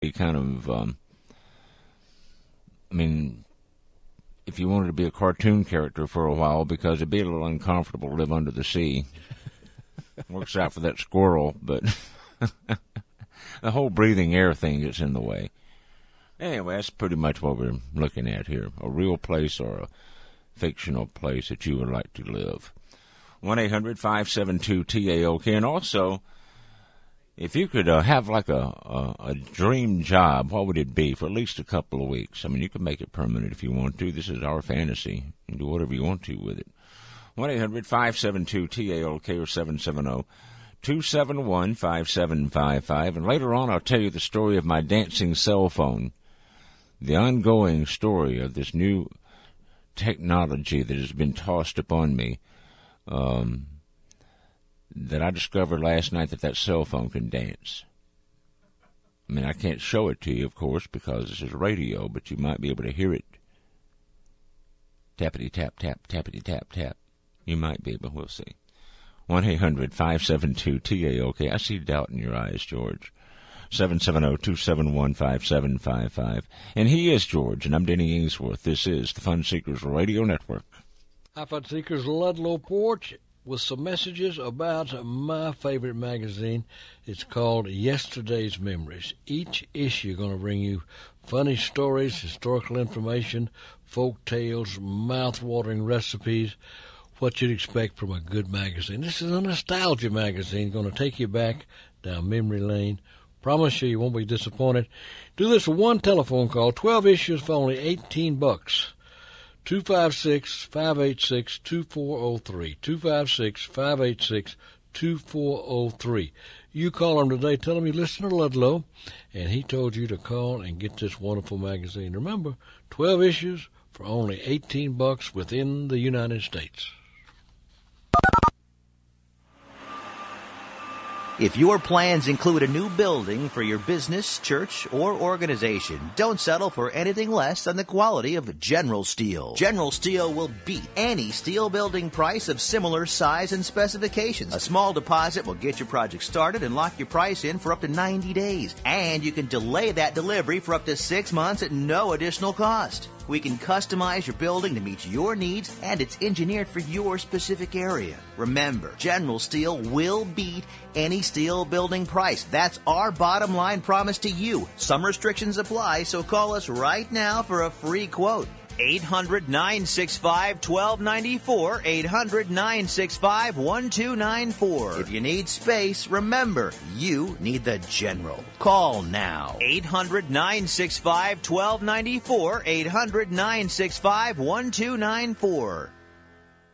kind of, if you wanted to be a cartoon character for a while, because it'd be a little uncomfortable to live under the sea. Works out for that squirrel, but the whole breathing air thing gets in the way. Anyway, that's pretty much what we're looking at here. A real place or a fictional place that you would like to live. 1-800-572-TAOK. And also, if you could have like a dream job, what would it be for at least a couple of weeks? I mean, you can make it permanent if you want to. This is our fantasy. You can do whatever you want to with it. 1-800-572-TAOK or 770-271-5755. And later on, I'll tell you the story of my dancing cell phone, the ongoing story of this new technology that has been tossed upon me, that I discovered last night that cell phone can dance. I mean, I can't show it to you, of course, because this is radio, but you might be able to hear it. Tappity-tap, tap, tappity-tap, tap. You might be, but we'll see. 1-800-572-TAOK. I see doubt in your eyes, George. 770-271-5755. And he is George, and I'm Denny Ainsworth. This is the Fun Seekers Radio Network. Hi, Fun Seekers. Ludlow Porch with some messages about my favorite magazine. It's called Yesterday's Memories. Each issue going to bring you funny stories, historical information, folk tales, mouth-watering recipes, what you'd expect from a good magazine. This is a nostalgia magazine, going to take you back down memory lane. Promise you won't be disappointed. Do this for one telephone call, 12 issues for only $18. 256-586-2403. 256-586-2403. You call him today, tell him you listen to Ludlow, and he told you to call and get this wonderful magazine. Remember, 12 issues for only $18 within the United States. If your plans include a new building for your business, church, or organization, don't settle for anything less than the quality of General Steel. General Steel will beat any steel building price of similar size and specifications. A small deposit will get your project started and lock your price in for up to 90 days. And you can delay that delivery for up to 6 months at no additional cost. We can customize your building to meet your needs, and it's engineered for your specific area. Remember, General Steel will beat any steel building price. That's our bottom line promise to you. Some restrictions apply, so call us right now for a free quote. 800-965-1294, 800-965-1294. If you need space, remember, you need the General. Call now. 800-965-1294, 800-965-1294.